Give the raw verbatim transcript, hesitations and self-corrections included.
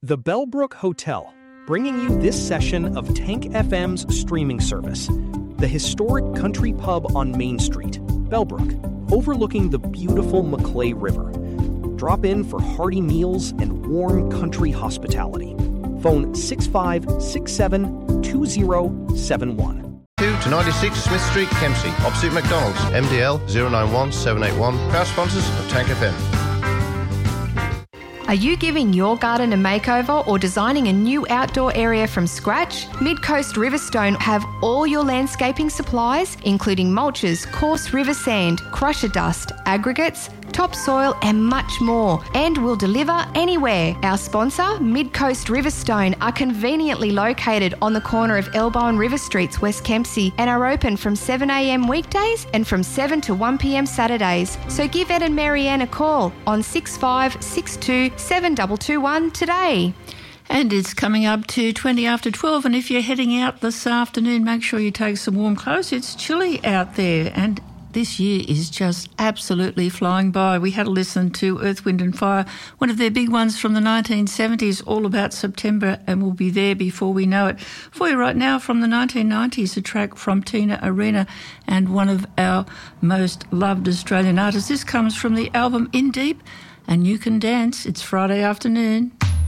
The Bellbrook Hotel, bringing you this session of Tank F M's streaming service. The historic country pub on Main Street, Bellbrook, overlooking the beautiful Maclay River. Drop in for hearty meals and warm country hospitality. Phone six five six seven two zero seven one. two to ninety-six Smith Street, Kempsey, opposite McDonald's, M D L zero nine one seven eight one, proud sponsors of Tank F M. Are you giving your garden a makeover or designing a new outdoor area from scratch? Mid-Coast Riverstone have all your landscaping supplies, including mulches, coarse river sand, crusher dust, aggregates, topsoil and much more, and will deliver anywhere. Our sponsor, Mid-Coast Riverstone, are conveniently located on the corner of Elbow and River Streets, West Kempsey, and are open from seven a m weekdays and from seven to one p m Saturdays. So give Ed and Marianne a call on six five six two seven two two one today. And it's coming up to twenty after twelve, and if you're heading out this afternoon, make sure you take some warm clothes. It's chilly out there, and this year is just absolutely flying by. We had a listen to Earth, Wind and Fire, one of their big ones from the nineteen seventies, all about September, and we'll be there before we know it. For you right now, from the nineteen nineties, a track from Tina Arena and one of our most loved Australian artists. This comes from the album In Deep, and You Can Dance. It's Friday afternoon.